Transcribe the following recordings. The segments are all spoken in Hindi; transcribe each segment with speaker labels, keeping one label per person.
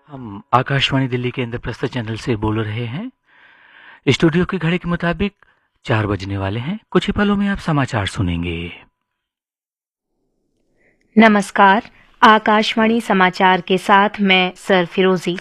Speaker 1: हम आकाशवाणी दिल्ली के इंद्रप्रस्थ चैनल से बोल रहे हैं। स्टूडियो की घड़ी के मुताबिक 4 बजने वाले हैं। कुछ ही पलों में आप समाचार सुनेंगे।
Speaker 2: नमस्कार, आकाशवाणी समाचार के साथ मैं सर फिरोजी।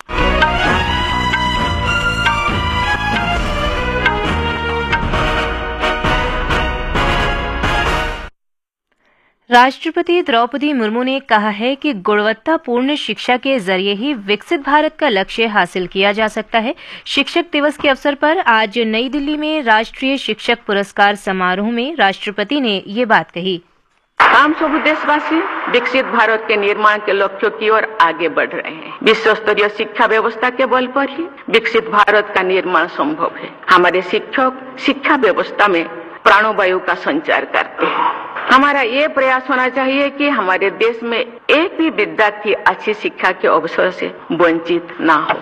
Speaker 2: राष्ट्रपति द्रौपदी मुर्मू ने कहा है कि गुणवत्तापूर्ण शिक्षा के जरिए ही विकसित भारत का लक्ष्य हासिल किया जा सकता है। शिक्षक दिवस के अवसर पर आज नई दिल्ली में राष्ट्रीय शिक्षक पुरस्कार समारोह में राष्ट्रपति ने ये बात कही।
Speaker 3: हम सब देशवासी विकसित भारत के निर्माण के लक्ष्यों की ओर आगे बढ़ रहे हैं। विश्व स्तरीय शिक्षा व्यवस्था के बल पर ही विकसित भारत का निर्माण संभव है। हमारे शिक्षक शिक्षा व्यवस्था में प्राणवायु का संचार करते हैं। हमारा ये प्रयास होना चाहिए कि हमारे देश में एक भी विद्यार्थी अच्छी शिक्षा के अवसर से वंचित ना हो।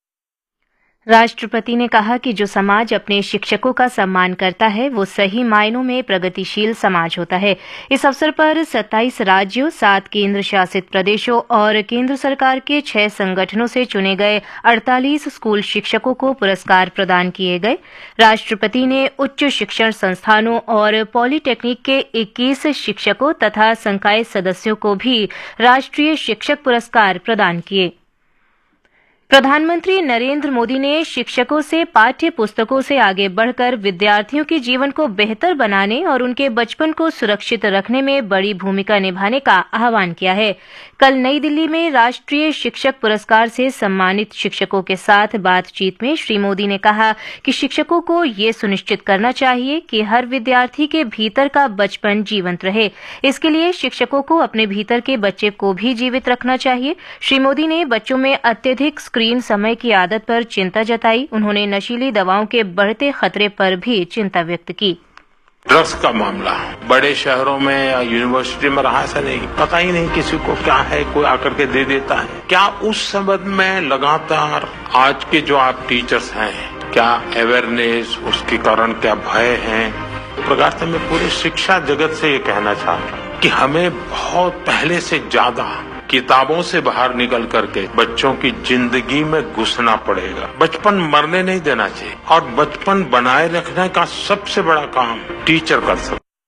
Speaker 2: राष्ट्रपति ने कहा कि जो समाज अपने शिक्षकों का सम्मान करता है वो सही मायनों में प्रगतिशील समाज होता है। इस अवसर पर 27 राज्यों, 7 केंद्र शासित प्रदेशों और केंद्र सरकार के 6 संगठनों से चुने गए 48 स्कूल शिक्षकों को पुरस्कार प्रदान किए गए। राष्ट्रपति ने उच्च शिक्षण संस्थानों और पॉलिटेक्निक के 21 शिक्षकों तथा संकाय सदस्यों को भी राष्ट्रीय शिक्षक पुरस्कार प्रदान किए। प्रधानमंत्री नरेंद्र मोदी ने शिक्षकों से पाठ्य पुस्तकों से आगे बढ़कर विद्यार्थियों के जीवन को बेहतर बनाने और उनके बचपन को सुरक्षित रखने में बड़ी भूमिका निभाने का आह्वान किया है। कल नई दिल्ली में राष्ट्रीय शिक्षक पुरस्कार से सम्मानित शिक्षकों के साथ बातचीत में श्री मोदी ने कहा कि शिक्षकों को ये सुनिश्चित करना चाहिए कि हर विद्यार्थी के भीतर का बचपन जीवंत रहे। इसके लिए शिक्षकों को अपने भीतर के बच्चे को भी जीवित रखना चाहिए। श्री मोदी ने बच्चों में अत्यधिक स्क्रीन समय की आदत पर चिंता जताई। उन्होंने नशीली दवाओं के बढ़ते खतरे पर भी चिंता व्यक्त की।
Speaker 4: ड्रग्स का मामला बड़े शहरों में या यूनिवर्सिटी में रहा, ऐसा नहीं, पता ही नहीं किसी को क्या है, कोई आकर के दे देता है। क्या उस संबंध में लगातार आज के जो आप टीचर्स हैं, क्या अवेयरनेस, उसके कारण क्या भय है? प्रकार से मैं पूरे शिक्षा जगत से ये कहना चाहता हूँ कि हमें बहुत पहले से ज्यादा किताबों से बाहर निकल करके बच्चों की जिंदगी में घुसना पड़ेगा। बचपन मरने नहीं देना चाहिए और बचपन बनाए रखने का सबसे बड़ा काम टीचर कर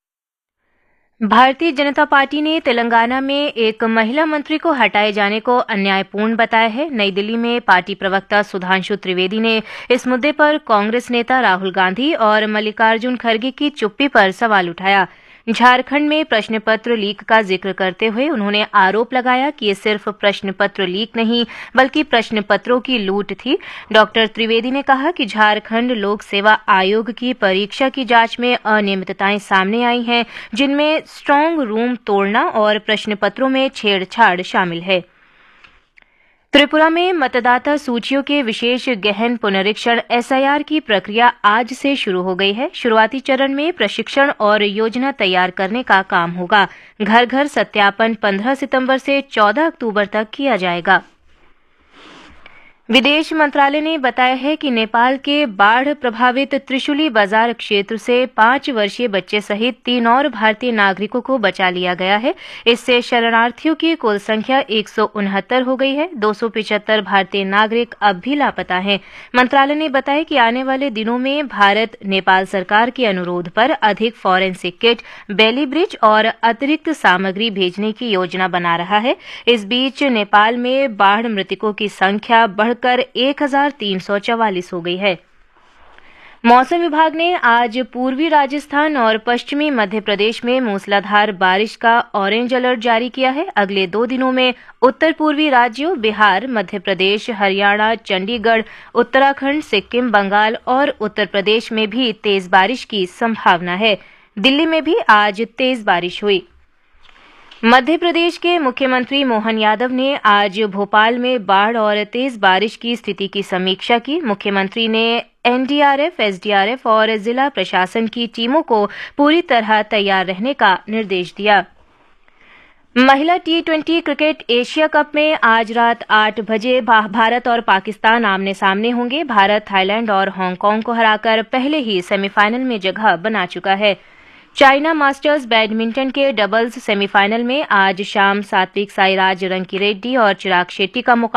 Speaker 4: सकते।
Speaker 2: भारतीय जनता पार्टी ने तेलंगाना में एक महिला मंत्री को हटाए जाने को अन्यायपूर्ण बताया है। नई दिल्ली में पार्टी प्रवक्ता सुधांशु त्रिवेदी ने इस मुद्दे पर कांग्रेस नेता राहुल गांधी और मल्लिकार्जुन खड़गे की चुप्पी पर सवाल उठाया। झारखंड में प्रश्न पत्र लीक का जिक्र करते हुए उन्होंने आरोप लगाया कि ये सिर्फ प्रश्न पत्र लीक नहीं बल्कि प्रश्न पत्रों की लूट थी। डॉक्टर त्रिवेदी ने कहा कि झारखंड लोक सेवा आयोग की परीक्षा की जांच में अनियमितताएं सामने आई हैं, जिनमें स्ट्रांग रूम तोड़ना और प्रश्न पत्रों में छेड़छाड़ शामिल है। त्रिपुरा में मतदाता सूचियों के विशेष गहन पुनरीक्षण SIR की प्रक्रिया आज से शुरू हो गई है। शुरुआती चरण में प्रशिक्षण और योजना तैयार करने का काम होगा। घर घर सत्यापन 15 सितंबर से 14 अक्टूबर तक किया जाएगा। विदेश मंत्रालय ने बताया है कि नेपाल के बाढ़ प्रभावित त्रिशुली बाजार क्षेत्र से 5 वर्षीय बच्चे सहित 3 और भारतीय नागरिकों को बचा लिया गया है। इससे शरणार्थियों की कुल संख्या 169 हो गई है। 275 भारतीय नागरिक अब भी लापता हैं। मंत्रालय ने बताया कि आने वाले दिनों में भारत नेपाल सरकार के अनुरोध पर अधिक फॉरेंसिक किट, बेली ब्रिज और अतिरिक्त सामग्री भेजने की योजना बना रहा है। इस बीच नेपाल में बाढ़ मृतकों की संख्या बढ़कर 1344 हो गई है। मौसम विभाग ने आज पूर्वी राजस्थान और पश्चिमी मध्य प्रदेश में मूसलाधार बारिश का ऑरेंज अलर्ट जारी किया है। अगले 2 दिनों में उत्तर पूर्वी राज्यों बिहार, मध्य प्रदेश, हरियाणा, चंडीगढ़, उत्तराखंड, सिक्किम, बंगाल और उत्तर प्रदेश में भी तेज बारिश की संभावना है। दिल्ली में भी आज तेज बारिश हुई। मध्य प्रदेश के मुख्यमंत्री मोहन यादव ने आज भोपाल में बाढ़ और तेज बारिश की स्थिति की समीक्षा की। मुख्यमंत्री ने NDRF, SDRF और जिला प्रशासन की टीमों को पूरी तरह तैयार रहने का निर्देश दिया। महिला T20 क्रिकेट एशिया कप में आज रात 8 बजे भारत और पाकिस्तान आमने सामने होंगे। भारत थाईलैंड और हांगकांग को हराकर पहले ही सेमीफाइनल में जगह बना चुका है। चाइना मास्टर्स बैडमिंटन के डबल्स सेमीफाइनल में आज शाम सात्विक साईराज रंकीरेड्डी और चिराग शेट्टी का मुकाबला